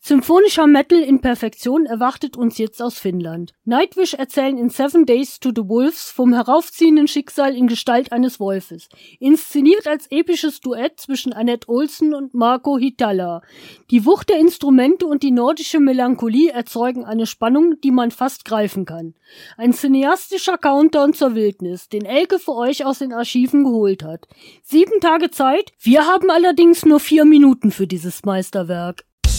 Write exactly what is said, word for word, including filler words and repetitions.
Symphonischer Metal in Perfektion erwartet uns jetzt aus Finnland. Nightwish erzählen in Seven Days to the Wolves vom heraufziehenden Schicksal in Gestalt eines Wolfes. Inszeniert als episches Duett zwischen Annette Olsen und Marco Hietala. Die Wucht der Instrumente und die nordische Melancholie erzeugen eine Spannung, die man fast greifen kann. Ein cineastischer Countdown zur Wildnis, den Elke für euch aus den Archiven geholt hat. Sieben Tage Zeit, wir haben allerdings nur vier Minuten für dieses Meisterwerk.